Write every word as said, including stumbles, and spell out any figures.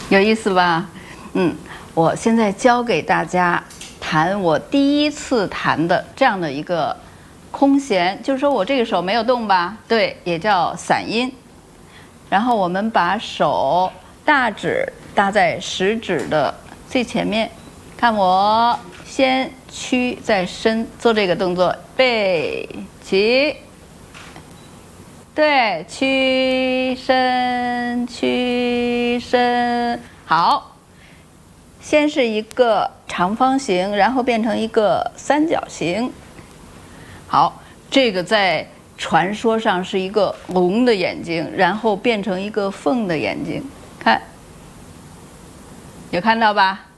有意思吧？嗯，我现在教给大家弹我第一次弹的这样的一个空弦，就是说我这个手没有动吧？对，也叫散音。然后我们把手大指搭在食指的最前面，看我先屈再伸，做这个动作，背起。 对，屈伸屈伸，好。先是一个长方形，然后变成一个三角形。好，这个在传说上是一个龙的眼睛，然后变成一个凤的眼睛，看，有看到吧？